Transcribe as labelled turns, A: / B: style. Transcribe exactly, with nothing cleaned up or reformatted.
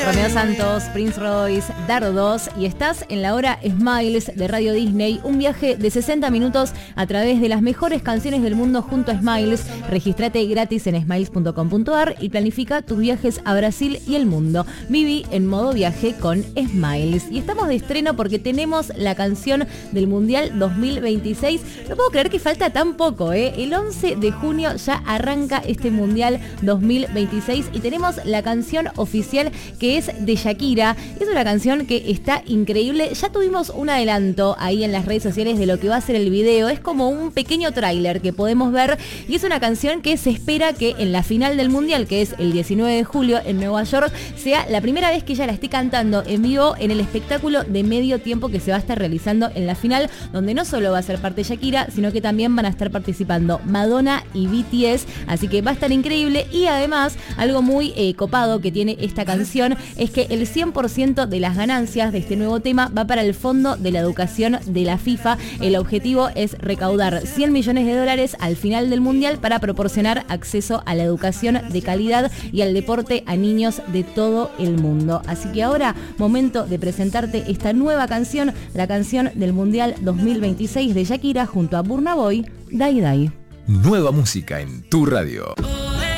A: Romeo Santos, Prince Royce, Dardos, y estás en la hora Smiles de Radio Disney, un viaje de sesenta minutos a través de las mejores canciones del mundo junto a Smiles. Regístrate gratis en smiles punto com punto a r y planifica tus viajes a Brasil y el mundo. Viví en modo viaje con Smiles. Y estamos de estreno porque tenemos la canción del Mundial dos mil veintiséis. No puedo creer que falta tan poco, ¿eh? El once de junio ya arranca este Mundial dos mil veintiséis y tenemos la canción oficial que es de Shakira. Es una canción que está increíble. Ya tuvimos un adelanto ahí en las redes sociales de lo que va a ser el video. Es como un pequeño tráiler que podemos ver y es una canción que se espera que en la final del Mundial, que es el diecinueve de julio en Nueva York, sea la primera vez que ella la esté cantando en vivo en el espectáculo de medio tiempo que se va a estar realizando en la final, donde no solo va a ser parte Shakira, sino que también van a estar participando Madonna y B T S, así que va a estar increíble. Y además, algo muy eh, copado que tiene esta canción es que el cien por ciento de las ganancias de este nuevo tema va para el Fondo de la Educación de la FIFA. El objetivo es recaudar cien millones de dólares al final del Mundial para proporcionar acceso a la educación de calidad y al deporte a niños de todo el mundo. Así que ahora, momento de presentarte esta nueva canción, la canción del Mundial dos mil veintiséis de Shakira junto a Burna Boy, Dai Dai.
B: Nueva música en tu radio.